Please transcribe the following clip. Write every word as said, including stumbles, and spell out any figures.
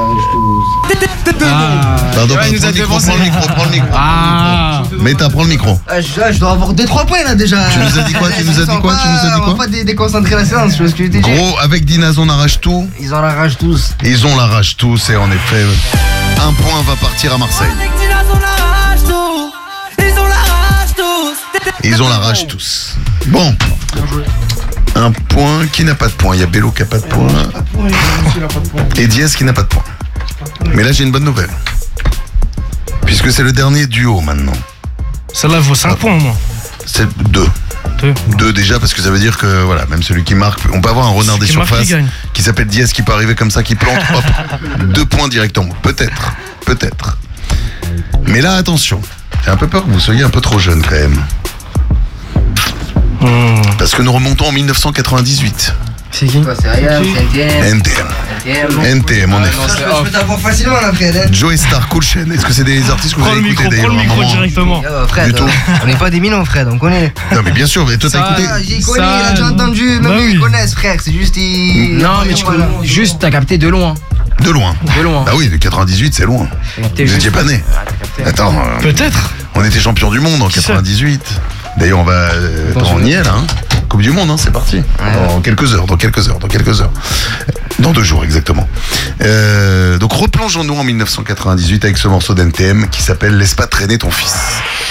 Ah. Pardon, Ouais, prends il nous a le micro, devancé. prends le micro, prends le micro. Ah. Meta, prends le micro. Ah, je, je dois avoir deux trois points là déjà. Tu nous as dit quoi Tu nous as dit quoi Tu nous as dit On quoi va pas dé- déconcentrer la séance, je vois ce que je t'ai dit. Gros, avec Dinaz, on arrache tout. Ils en arrachent tous. Ils ont la rage tous et en effet, un point va partir à Marseille. Ils ont la rage tous. Bon. Un point. Qui n'a pas de point? Il y a Bello qui n'a pas de point. Et Diaz qui n'a pas de point. Mais là, j'ai une bonne nouvelle. Puisque c'est le dernier duo maintenant. Celle-là vaut cinq points au moins. C'est deux. Deux. Deux déjà, parce que ça veut dire que voilà, même celui qui marque, on peut avoir un renard des Celui qui marque, surfaces il gagne. qui s'appelle Diaz qui peut arriver comme ça, qui plante, hop, deux points directement. Peut-être, peut-être. Mais là, attention, j'ai un peu peur que vous soyez un peu trop jeune quand même. Mmh. Parce que nous remontons en dix-neuf cent quatre-vingt-dix-huit. C'est qui? Quoi, c'est rien, c'est N T M. N T M, en effet. Je peux- je peux t'avoir facilement là, Fred. Hein. Joey Star, Cool Chain. Est-ce que c'est des artistes que vous Prends le avez écoutés micro, prends d'ailleurs le à un micro moment directement. Yo, Fred, Du tout. euh, on n'est pas des minots, Fred, on connaît. Non, mais bien sûr, mais toi t'as Ça- écouté. Ah, j'y connais, Ça- il a déjà entendu, même Bah eux, oui. ils connaissent, frère. C'est juste. Ils... Non, mais tu Voilà. connais. Juste, t'as capté de loin. De loin. De loin. Ah oui, de quatre-vingt-dix-huit, c'est loin. T'es Vous juste- n'étiez pas né. Ah, t'as capté. Attends, euh, Peut-être. on était champion du monde en Qui sait quatre-vingt-dix-huit. D'ailleurs, on va. euh, Attends, on y est là, hein. Coupe du monde, hein, c'est parti. Dans quelques heures, dans quelques heures, dans quelques heures. Dans deux jours, exactement. Euh, donc, replongeons-nous en mille neuf cent quatre-vingt-dix-huit avec ce morceau d'N T M qui s'appelle Laisse pas traîner ton fils.